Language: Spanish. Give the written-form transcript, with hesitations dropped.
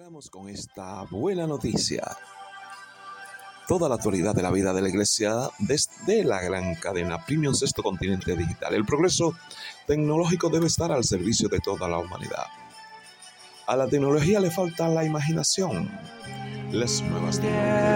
Comenzamos con esta buena noticia. Toda la actualidad de la vida de la Iglesia desde la gran cadena Premium Sexto Continente Digital. El progreso tecnológico debe estar al servicio de toda la humanidad. A la tecnología le falta la imaginación, las nuevas tecnologías